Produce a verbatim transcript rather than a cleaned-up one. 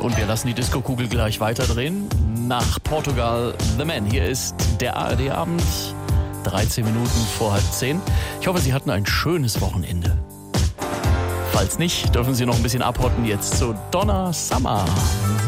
Und wir lassen die Disco-Kugel gleich weiterdrehen. Nach Portugal, The Man. Hier ist der A R D-Abend. dreizehn Minuten vor halb zehn. Ich hoffe, Sie hatten ein schönes Wochenende. Falls nicht, dürfen Sie noch ein bisschen abhotten jetzt zu Donna Summer.